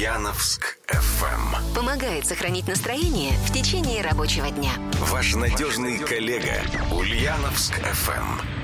Ульяновск FM. Помогает сохранить настроение в течение рабочего дня. Ваш надежный коллега Ульяновск FM.